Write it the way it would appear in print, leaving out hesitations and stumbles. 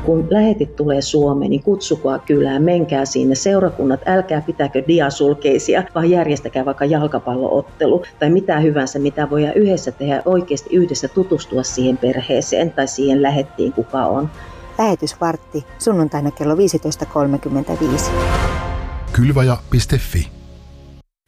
kun lähetit tulee Suomeen, niin kutsukaa kylään, menkää sinne. Seurakunnat, älkää pitäkö diasulkeisia, vaan järjestäkää vaikka jalkapalloottelu tai mitä hyvänsä, mitä voidaan yhdessä tehdä, oikeasti yhdessä tutustua siihen perheeseen tai siihen lähettiin, kuka on. Lähetysvartti sunnuntaina kello 15.35. Kylvaja.fi